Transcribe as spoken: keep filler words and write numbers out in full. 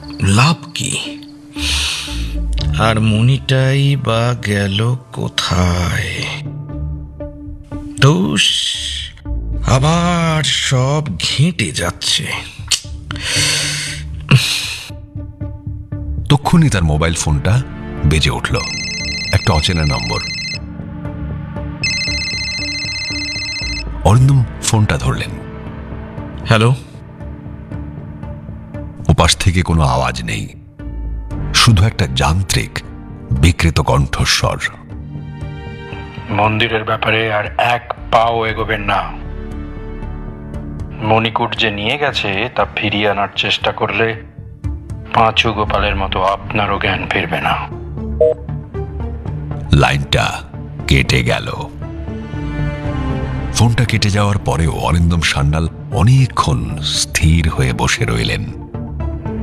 লাভ কি? আর মনিটাই বা গেল কোথায়? দোষ আবার সব ঘেঁটে যাচ্ছে। তক্ষুনি তার মোবাইল ফোনটা বেজে উঠল। একটা অচেনা নম্বর। অরিন্দম ফোনটা ধরলেন। হ্যালো। ওপাশ থেকে কোনো আওয়াজ নেই, শুধু একটা যান্ত্রিক বিকৃত কণ্ঠস্বর। মন্দিরের ব্যাপারে আর এক পাও এগোবেন না। মণিকূট যে নিয়ে গেছে তা ফিরিয়ে আনার চেষ্টা করলে পাঁচু গোপালের মতো আপনারও জ্ঞান ফিরবে না। লাইনটা কেটে গেল। ফোনটা কেটে যাওয়ার পরেও অরিন্দম সান্যাল অনেকক্ষণ স্থির হয়ে বসে রইলেন।